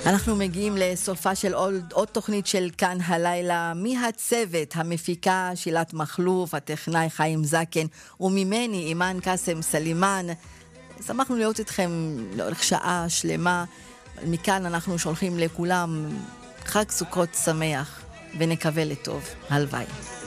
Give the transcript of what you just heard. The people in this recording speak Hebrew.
אנחנו מגיעים לסופה של עוד תוכנית של כאן הלילה, מהצוות, המפיקה שילת מחלוף, הטכנאי חיים זקן, וממני אימן קסם סלימן. שמחנו להיות איתכם לאורך שעה שלמה. מכאן אנחנו שולחים לכולם חג סוכות שמח, ונקווה לטוב. הלוואי.